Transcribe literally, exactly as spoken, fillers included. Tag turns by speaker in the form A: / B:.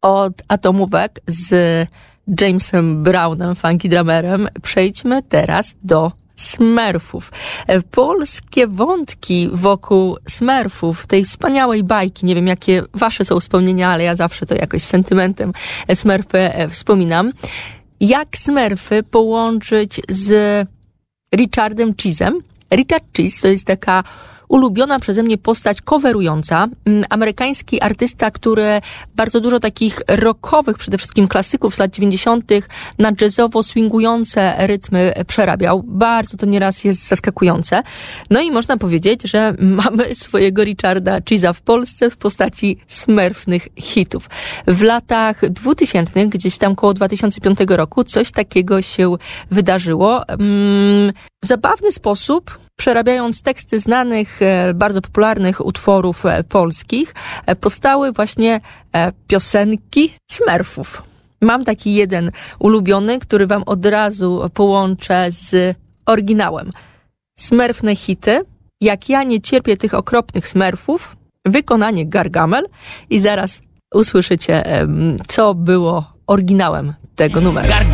A: Od atomówek z Jamesem Brownem, funky drummerem, przejdźmy teraz do Smurfów. Polskie wątki wokół Smurfów, tej wspaniałej bajki, nie wiem jakie wasze są wspomnienia, ale ja zawsze to jakoś z sentymentem Smurfy wspominam. Jak Smurfy połączyć z Richardem Cheese'em? Richard Cheese to jest taka ulubiona przeze mnie postać coverująca. Amerykański artysta, który bardzo dużo takich rockowych, przede wszystkim klasyków z lat dziewięćdziesiątych na jazzowo-swingujące rytmy przerabiał. Bardzo to nieraz jest zaskakujące. No i można powiedzieć, że mamy swojego Richarda Cheese'a w Polsce w postaci smurfnych hitów. W latach dwutysięcznych, gdzieś tam koło dwa tysiące piątego roku, coś takiego się wydarzyło. W zabawny sposób, przerabiając teksty znanych, bardzo popularnych utworów polskich, powstały właśnie piosenki Smurfów. Mam taki jeden ulubiony, który wam od razu połączę z oryginałem. Smurfne hity, jak ja nie cierpię tych okropnych Smurfów, wykonanie Gargamel i zaraz usłyszycie, co było oryginałem tego numeru.